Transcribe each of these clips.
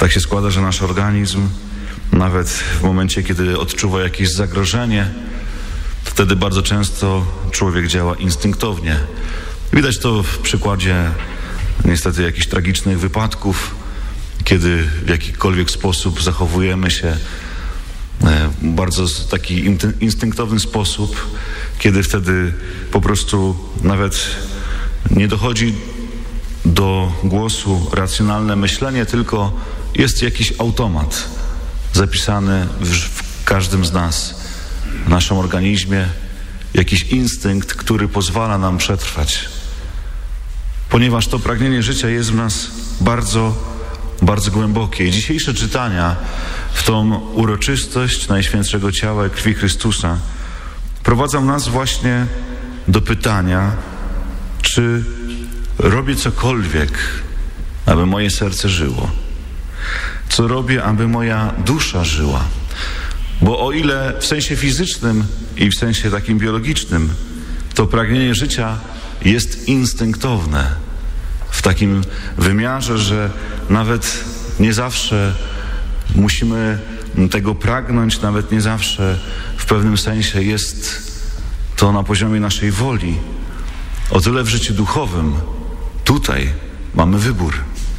Tak się składa, że nasz organizm, nawet w momencie, kiedy odczuwa jakieś zagrożenie, wtedy bardzo często człowiek działa instynktownie. Widać to w przykładzie niestety jakichś tragicznych wypadków, kiedy w jakikolwiek sposób zachowujemy się w bardzo taki instynktowny sposób, kiedy wtedy po prostu nawet nie dochodzi do głosu racjonalne myślenie, tylko jest jakiś automat zapisany w każdym z nas, w naszym organizmie, jakiś instynkt, który pozwala nam przetrwać. Ponieważ to pragnienie życia jest w nas bardzo, bardzo głębokie. I dzisiejsze czytania w tą uroczystość Najświętszego Ciała i Krwi Chrystusa prowadzą nas właśnie do pytania, czy robię cokolwiek, aby moje serce żyło? Co robię, aby moja dusza żyła? Bo o ile w sensie fizycznym i w sensie takim biologicznym to pragnienie życia jest instynktowne, w takim wymiarze, że nawet nie zawsze musimy tego pragnąć, nawet nie zawsze w pewnym sensie jest to na poziomie naszej woli. O tyle w życiu duchowym tutaj mamy wybór.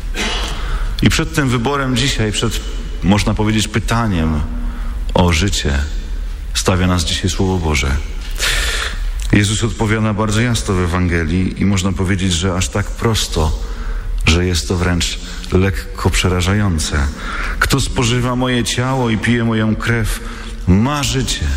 I przed tym wyborem dzisiaj, przed, można powiedzieć, pytaniem o życie stawia nas dzisiaj Słowo Boże. Jezus odpowiada bardzo jasno w Ewangelii i można powiedzieć, że aż tak prosto, że jest to wręcz lekko przerażające. Kto spożywa moje ciało i pije moją krew, ma życie.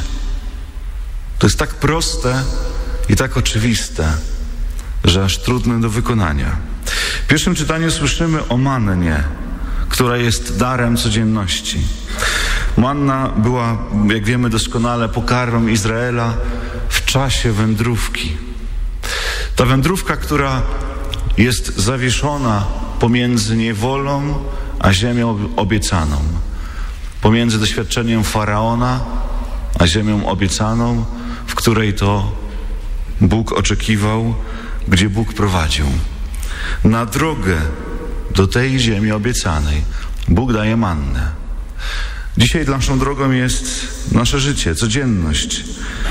To jest tak proste i tak oczywiste, że aż trudne do wykonania. W pierwszym czytaniu słyszymy o mannie, która jest darem codzienności. Manna była, jak wiemy doskonale, pokarmem Izraela w czasie wędrówki. Ta wędrówka, która jest zawieszona pomiędzy niewolą a ziemią obiecaną, pomiędzy doświadczeniem Faraona a ziemią obiecaną, w której to Bóg oczekiwał, gdzie Bóg prowadził. Na drogę do tej ziemi obiecanej Bóg daje mannę. Dzisiaj naszą drogą jest nasze życie, codzienność.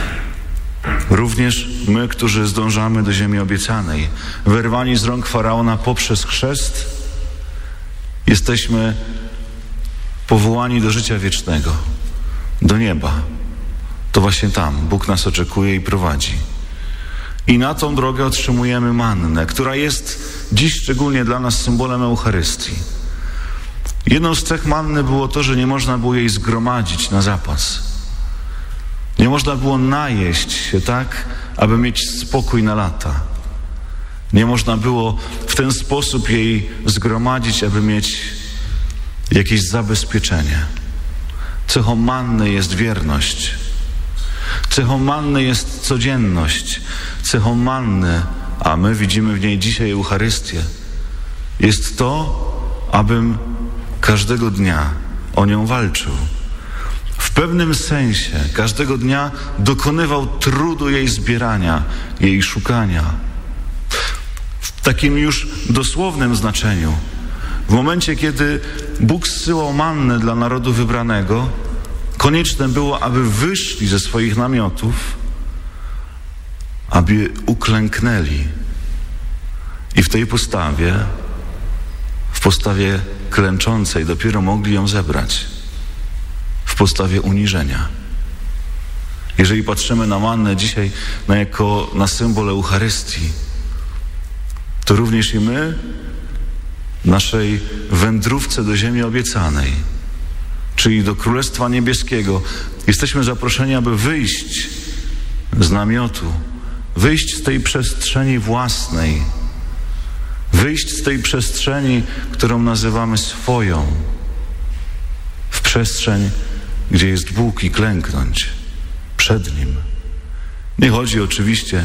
Również my, którzy zdążamy do ziemi obiecanej, wyrwani z rąk Faraona poprzez chrzest, jesteśmy powołani do życia wiecznego, do nieba. To właśnie tam Bóg nas oczekuje i prowadzi. I na tą drogę otrzymujemy mannę, która jest dziś szczególnie dla nas symbolem Eucharystii. Jedną z cech manny było to, że nie można było jej zgromadzić na zapas. Nie można było najeść się tak, aby mieć spokój na lata. Nie można było w ten sposób jej zgromadzić, aby mieć jakieś zabezpieczenie. Cechą manny jest wierność. Cechą manny jest codzienność. Cechą manny, a my widzimy w niej dzisiaj Eucharystię, jest to, abym każdego dnia o nią walczył. W pewnym sensie każdego dnia dokonywał trudu jej zbierania, jej szukania. W takim już dosłownym znaczeniu. W momencie, kiedy Bóg zsyłał mannę dla narodu wybranego, konieczne było, aby wyszli ze swoich namiotów, aby uklęknęli. I w tej postawie, w postawie klęczącej, dopiero mogli ją zebrać. W postawie uniżenia. Jeżeli patrzymy na mannę dzisiaj jako na symbol Eucharystii, to również i my w naszej wędrówce do ziemi obiecanej, czyli do Królestwa Niebieskiego, jesteśmy zaproszeni, aby wyjść z namiotu, wyjść z tej przestrzeni własnej, wyjść z tej przestrzeni, którą nazywamy swoją, w przestrzeń, gdzie jest Bóg i klęknąć przed Nim. Nie chodzi oczywiście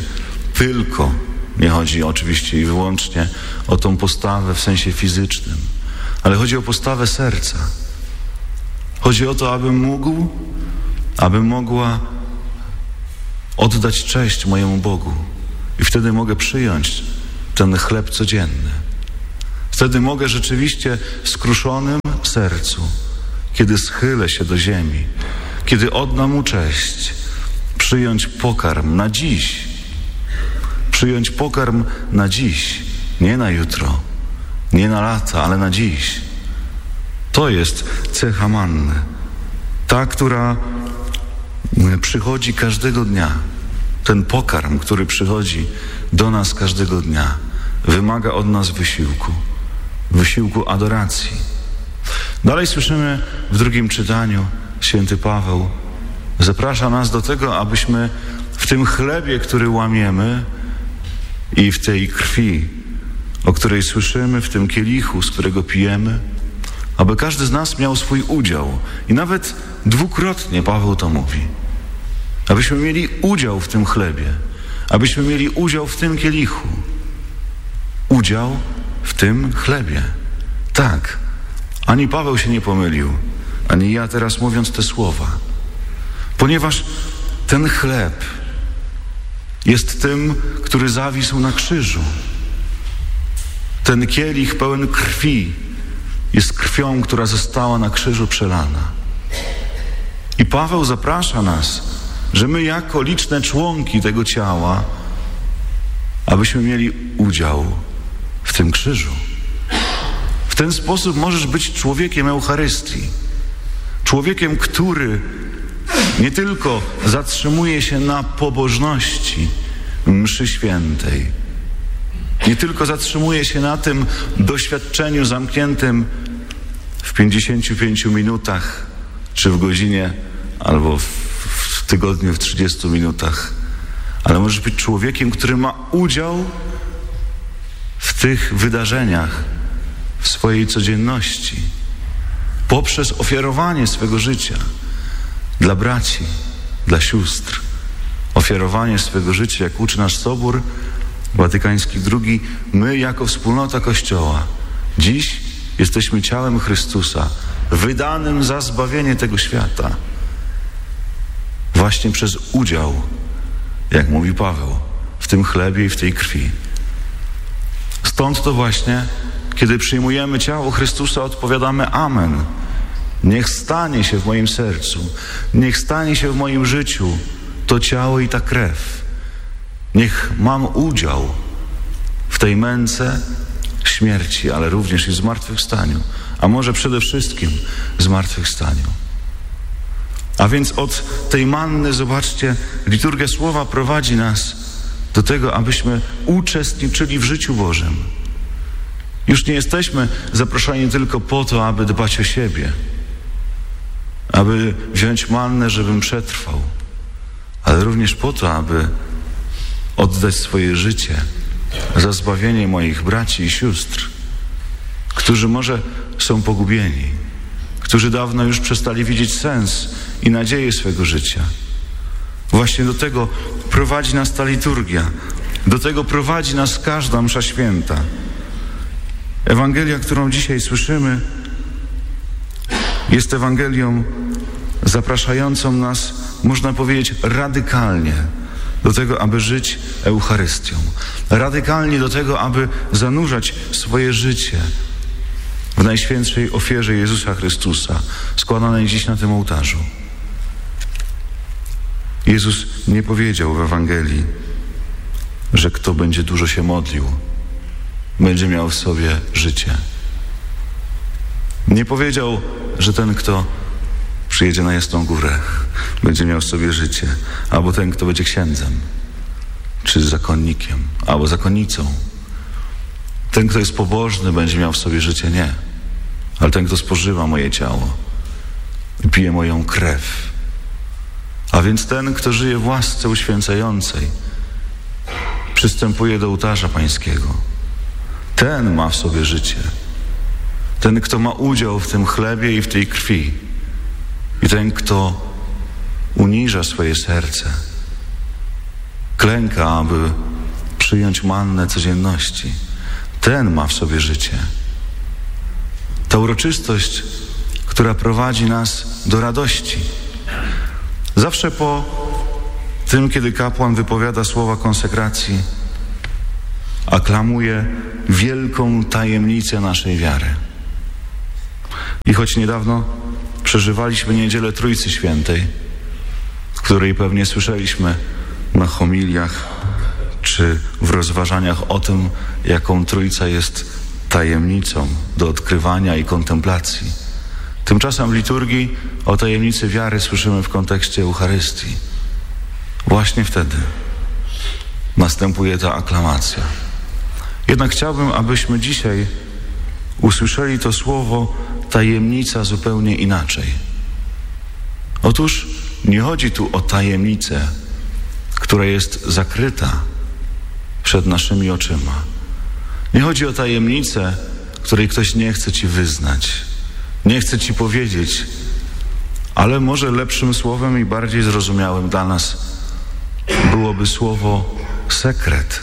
i wyłącznie o tą postawę w sensie fizycznym, ale chodzi o postawę serca. Chodzi o to, abym mogła oddać cześć mojemu Bogu i wtedy mogę przyjąć ten chleb codzienny. Wtedy mogę rzeczywiście skruszonym sercu, kiedy schylę się do ziemi, kiedy oddam Mu cześć, przyjąć pokarm na dziś. Przyjąć pokarm na dziś, nie na jutro, nie na lata, ale na dziś. To jest cecha manny. Ta, która przychodzi każdego dnia. Ten pokarm, który przychodzi do nas każdego dnia, wymaga od nas wysiłku adoracji. Dalej słyszymy w drugim czytaniu, święty Paweł zaprasza nas do tego, abyśmy w tym chlebie, który łamiemy, i w tej krwi, o której słyszymy, w tym kielichu, z którego pijemy, aby każdy z nas miał swój udział. I nawet dwukrotnie Paweł to mówi. Abyśmy mieli udział w tym chlebie, abyśmy mieli udział w tym kielichu. Udział w tym chlebie. Tak, ani Paweł się nie pomylił, ani ja teraz mówiąc te słowa. Ponieważ ten chleb jest tym, który zawisł na krzyżu. Ten kielich pełen krwi jest krwią, która została na krzyżu przelana. I Paweł zaprasza nas, że my jako liczne członki tego ciała, abyśmy mieli udział w tym krzyżu. W ten sposób możesz być człowiekiem Eucharystii. Człowiekiem, który nie tylko zatrzymuje się na pobożności mszy świętej, nie tylko zatrzymuje się na tym doświadczeniu zamkniętym w 55 minutach, czy w godzinie, albo w tygodniu w 30 minutach, ale możesz być człowiekiem, który ma udział w tych wydarzeniach, w swojej codzienności, poprzez ofiarowanie swego życia dla braci, dla sióstr. Ofiarowanie swego życia, jak uczy nasz Sobór Watykański II, my jako wspólnota Kościoła dziś jesteśmy ciałem Chrystusa, wydanym za zbawienie tego świata. Właśnie przez udział, jak mówi Paweł, w tym chlebie i w tej krwi. Stąd to właśnie, kiedy przyjmujemy ciało Chrystusa, odpowiadamy amen. Niech stanie się w moim sercu, niech stanie się w moim życiu to ciało i ta krew. Niech mam udział w tej męce śmierci, ale również i zmartwychwstaniu, a może przede wszystkim zmartwychwstaniu. A więc od tej manny, zobaczcie, liturgia słowa prowadzi nas do tego, abyśmy uczestniczyli w życiu Bożym. Już nie jesteśmy zaproszeni tylko po to, aby dbać o siebie, aby wziąć mannę, żebym przetrwał, ale również po to, aby oddać swoje życie za zbawienie moich braci i sióstr, którzy może są pogubieni, którzy dawno już przestali widzieć sens i nadzieję swego życia. Właśnie do tego prowadzi nas ta liturgia, do tego prowadzi nas każda msza święta. Ewangelia, którą dzisiaj słyszymy, jest Ewangelią zapraszającą nas, można powiedzieć, radykalnie do tego, aby żyć Eucharystią. Radykalnie do tego, aby zanurzać swoje życie w najświętszej ofierze Jezusa Chrystusa, składanej dziś na tym ołtarzu. Jezus nie powiedział w Ewangelii, że kto będzie dużo się modlił, będzie miał w sobie życie. Nie powiedział, że ten, kto przyjedzie na Jasną Górę, będzie miał w sobie życie, albo ten, kto będzie księdzem, czy zakonnikiem, albo zakonnicą. Ten, kto jest pobożny, będzie miał w sobie życie. Nie. Ale ten, kto spożywa moje ciało i pije moją krew. A więc ten, kto żyje w łasce uświęcającej, przystępuje do ołtarza pańskiego. Ten ma w sobie życie. Ten, kto ma udział w tym chlebie i w tej krwi. I ten, kto uniża swoje serce, klęka, aby przyjąć mannę codzienności. Ten ma w sobie życie. Ta uroczystość, która prowadzi nas do radości. Zawsze po tym, kiedy kapłan wypowiada słowa konsekracji, aklamuje wielką tajemnicę naszej wiary. I choć niedawno przeżywaliśmy Niedzielę Trójcy Świętej, której pewnie słyszeliśmy na homiliach czy w rozważaniach o tym, jaką Trójca jest tajemnicą do odkrywania i kontemplacji. Tymczasem w liturgii o tajemnicy wiary słyszymy w kontekście Eucharystii. Właśnie wtedy następuje ta aklamacja. Jednak chciałbym, abyśmy dzisiaj usłyszeli to słowo tajemnica zupełnie inaczej. Otóż nie chodzi tu o tajemnicę, która jest zakryta przed naszymi oczyma. Nie chodzi o tajemnicę, której ktoś nie chce ci wyznać, nie chce ci powiedzieć, ale może lepszym słowem i bardziej zrozumiałym dla nas byłoby słowo sekret.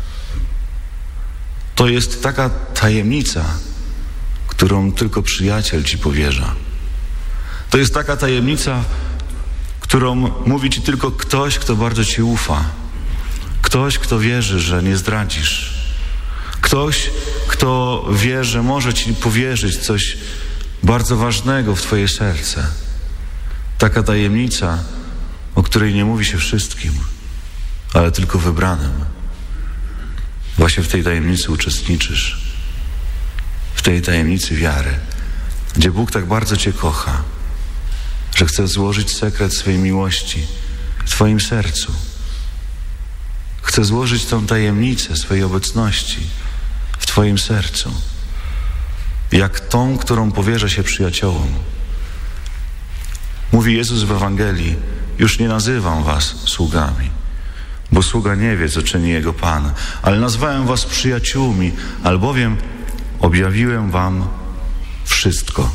To jest taka tajemnica, którą tylko przyjaciel ci powierza. To jest taka tajemnica, którą mówi ci tylko ktoś, kto bardzo ci ufa. Ktoś, kto wierzy, że nie zdradzisz. Ktoś, kto wie, że może ci powierzyć coś bardzo ważnego w twoje serce. Taka tajemnica, o której nie mówi się wszystkim, ale tylko wybranym. Właśnie w tej tajemnicy uczestniczysz. W tej tajemnicy wiary, gdzie Bóg tak bardzo cię kocha, że chce złożyć sekret swej miłości w twoim sercu. Chce złożyć tą tajemnicę swojej obecności w twoim sercu. Jak tą, którą powierza się przyjaciołom. Mówi Jezus w Ewangelii: już nie nazywam was sługami, bo sługa nie wie, co czyni jego Pan, ale nazwałem was przyjaciółmi, albowiem objawiłem wam wszystko.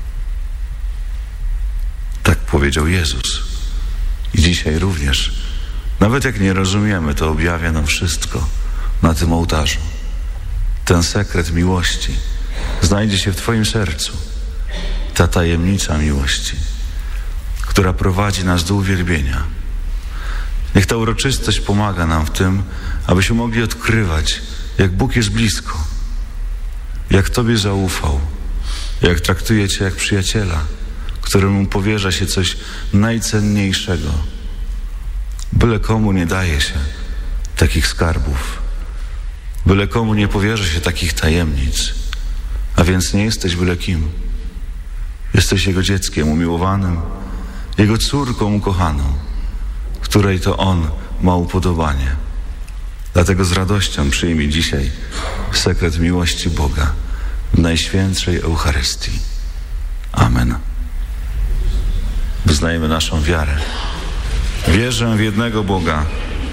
Tak powiedział Jezus. I dzisiaj również, nawet jak nie rozumiemy, to objawia nam wszystko na tym ołtarzu. Ten sekret miłości znajdzie się w twoim sercu. Ta tajemnica miłości, która prowadzi nas do uwielbienia. Niech ta uroczystość pomaga nam w tym, abyśmy mogli odkrywać, jak Bóg jest blisko, jak Tobie zaufał, jak traktuje Cię jak przyjaciela, któremu powierza się coś najcenniejszego. Byle komu nie daje się takich skarbów. Byle komu nie powierza się takich tajemnic. A więc nie jesteś byle kim. Jesteś Jego dzieckiem umiłowanym, Jego córką ukochaną, której to On ma upodobanie. Dlatego z radością przyjmij dzisiaj sekret miłości Boga w Najświętszej Eucharystii. Amen. Wyznajemy naszą wiarę. Wierzę w jednego Boga,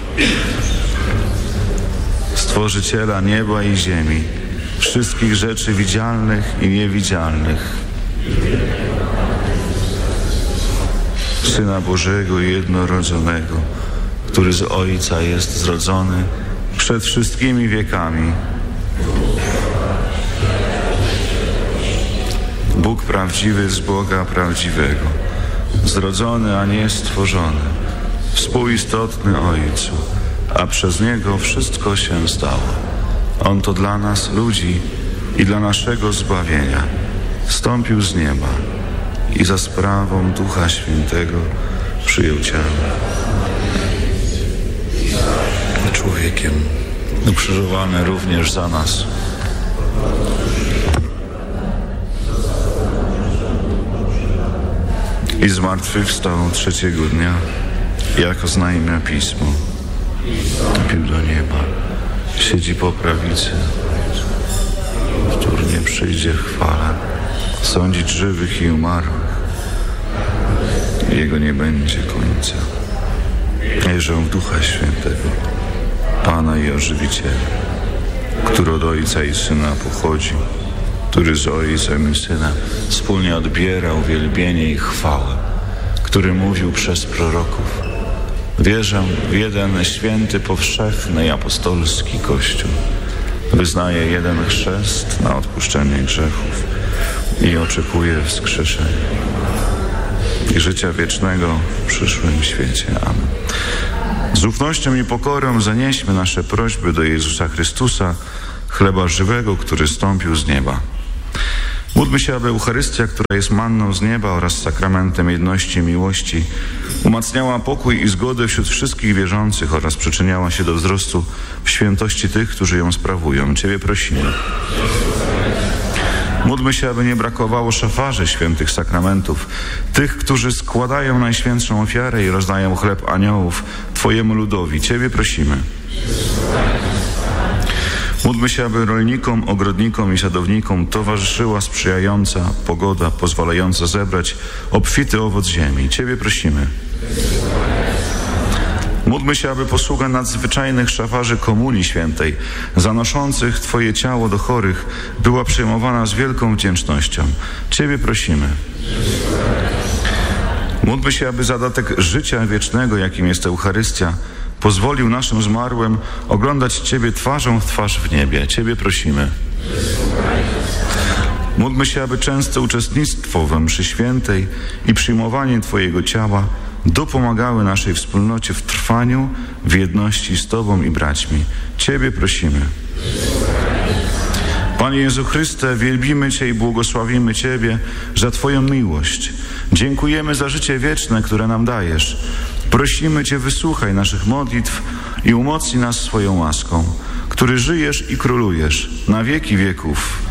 Stworzyciela nieba i ziemi, wszystkich rzeczy widzialnych i niewidzialnych, Syna Bożego i jednorodzonego, który z Ojca jest zrodzony przed wszystkimi wiekami. Bóg prawdziwy z Boga prawdziwego, zrodzony, a nie stworzony, współistotny Ojcu, a przez Niego wszystko się stało. On to dla nas, ludzi, i dla naszego zbawienia zstąpił z nieba i za sprawą Ducha Świętego przyjął ciało. Człowiekiem ukrzyżowany również za nas. I zmartwychwstał trzeciego dnia, jak oznajmia Pismo. Wstąpił do nieba, siedzi po prawicy, wtórnie przyjdzie w chwale, sądzić żywych i umarłych. Jego nie będzie końca. Wierzę w Ducha Świętego, Pana i Ożywiciela, który od Ojca i Syna pochodzi, który z Ojcem i Synem wspólnie odbiera uwielbienie i chwałę, który mówił przez proroków. Wierzę w jeden święty, powszechny i apostolski Kościół. Wyznaję jeden chrzest na odpuszczenie grzechów i oczekuję wskrzeszenia i życia wiecznego w przyszłym świecie. Amen. Z ufnością i pokorą zanieśmy nasze prośby do Jezusa Chrystusa, chleba żywego, który zstąpił z nieba. Módlmy się, aby Eucharystia, która jest manną z nieba oraz sakramentem jedności i miłości, umacniała pokój i zgodę wśród wszystkich wierzących oraz przyczyniała się do wzrostu w świętości tych, którzy ją sprawują. Ciebie prosimy. Módlmy się, aby nie brakowało szafarzy świętych sakramentów, tych, którzy składają najświętszą ofiarę i rozdają chleb aniołów Twojemu ludowi. Ciebie prosimy. Módlmy się, aby rolnikom, ogrodnikom i sadownikom towarzyszyła sprzyjająca pogoda, pozwalająca zebrać obfity owoc ziemi. Ciebie prosimy. Módlmy się, aby posługa nadzwyczajnych szafarzy Komuni Świętej, zanoszących Twoje ciało do chorych, była przyjmowana z wielką wdzięcznością. Ciebie prosimy. Módlmy się, aby zadatek życia wiecznego, jakim jest Eucharystia, pozwolił naszym zmarłym oglądać Ciebie twarzą w twarz w niebie. Ciebie prosimy. Módlmy się, aby częste uczestnictwo we mszy świętej i przyjmowanie Twojego ciała dopomagały naszej wspólnocie w trwaniu, w jedności z Tobą i braćmi. Ciebie prosimy. Panie Jezu Chryste, wielbimy Cię i błogosławimy Ciebie za Twoją miłość. Dziękujemy za życie wieczne, które nam dajesz. Prosimy Cię, wysłuchaj naszych modlitw i umocnij nas swoją łaską, który żyjesz i królujesz na wieki wieków.